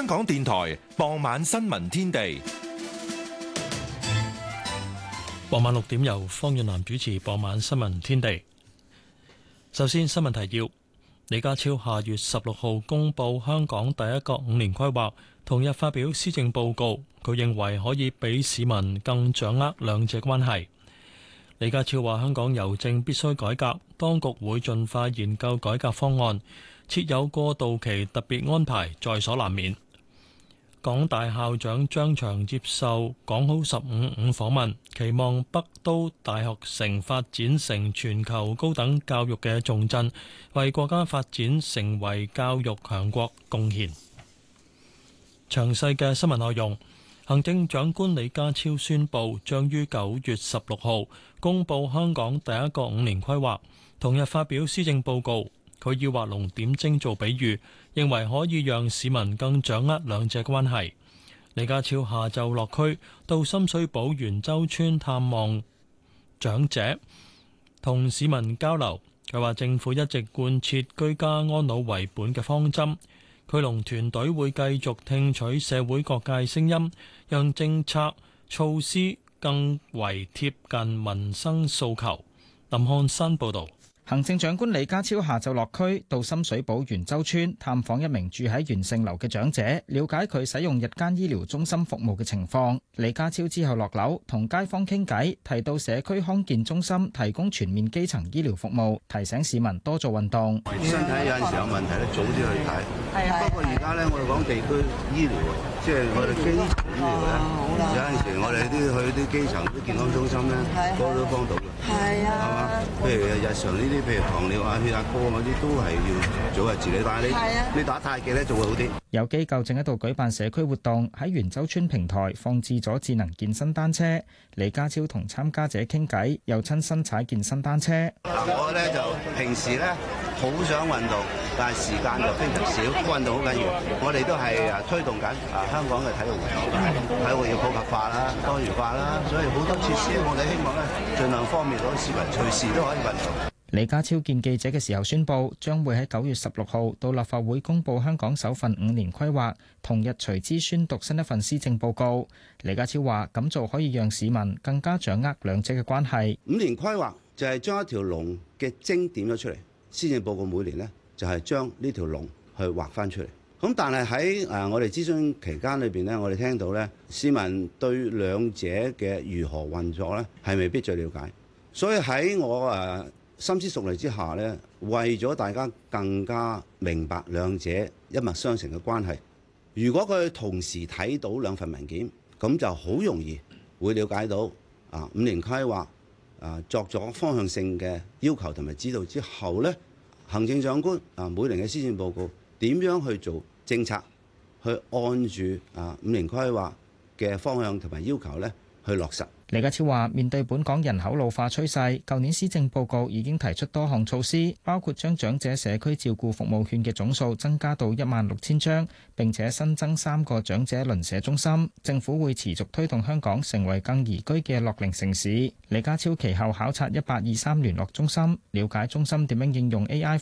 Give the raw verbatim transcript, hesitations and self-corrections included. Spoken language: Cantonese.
香港電台傍晚新聞天地。 傍晚六點由方遠南主持傍晚新聞天地。首先新聞提要：李家超下月十六號公布香港第一個五年規劃，同日發表施政報告。佢認為可以俾市民更掌握兩者關係。李家超話：香港郵政必須改革，當局會盡快研究改革方案，設有過渡期特別安排，在所難免。港大校長張翔接受港好十五五訪問，期望北都大學城發展成全球高等教育嘅重鎮，為國家發展成為教育強國貢獻。詳細嘅新聞內容，行政長官李家超宣布，將於九月十六號公布香港第一個五年規劃，同日發表施政報告。佢以畫龍點睛做比喻，認為可以讓市民更掌握兩者關係。李家超下晝落區到深水埗元洲村探望長者，同市民交流。佢話政府一直貫徹居家安老為本嘅方針，佢同團隊會繼續聽取社會各界聲音，讓政策措施更為貼近民生訴求。林漢山報導。 行政長官李家超下晝落區到深水埗元洲村探訪一名住喺元盛樓嘅長者，了解佢使用日間醫療中心服務嘅情況。李家超之後落樓同街坊傾偈，提到社區康健中心提供全面基層醫療服務，提醒市民多做運動。 身體有陣時有問題咧，早啲去睇。係係。不過而家咧，我哋講地區醫療，即係我哋基層醫療咧，有陣時我哋啲去啲基層啲健康中心咧，嗰度都幫到嘅。係啊。係嘛？譬如日常呢啲，譬如糖尿啊、血壓高嗰啲，都係要早日治理。但係你你打太極咧，就會好啲。 有機構正喺度舉辦社區活動，喺元洲村平台放置咗智能健身單車。李家超同參加者傾偈，又親身踩健身單車。 嗱，我咧就平時咧好想運動，但係時間就非常少。運動好緊要，我哋都係啊推動緊啊香港嘅體育活動，體育要普及化啦、多元化啦，所以好多設施我哋希望咧盡量方便到市民隨時都可以運動。 李家超見記者嘅時候宣布，將會喺九月十六號到立法會公布香港首份五年規劃，同日隨之宣讀新一份施政報告。李家超話：咁做可以讓市民更加掌握兩者嘅關係。 五年規劃就係將一條龍嘅精點咗出嚟，施政報告每年呢，就係將呢條龍去畫翻出嚟。咁但係喺誒我哋諮詢期間裏邊呢，我哋聽到呢市民對兩者嘅如何運作呢，係未必最了解，所以喺我誒深思熟慮之下呢，為咗大家更加明白兩者一脈相承嘅關係，如果佢同時睇到兩份文件，咁就好容易會了解到啊五年規劃啊作咗方向性嘅要求同埋指導之後呢，行政長官啊每年嘅施政報告點樣去做政策，去按住啊五年規劃嘅方向同埋要求呢去落實。 李家超話：面對本港人口老化趨勢，舊年施政報告已經提出多項措施，包括將長者社區照顧服務券嘅總數增加到一萬六千張，並且新增三個長者鄰舍中心。政府會持續推動香港成為更宜居嘅樂齡城市。李家超其後考察一八二三聯絡中心，了解中心點樣應用 A I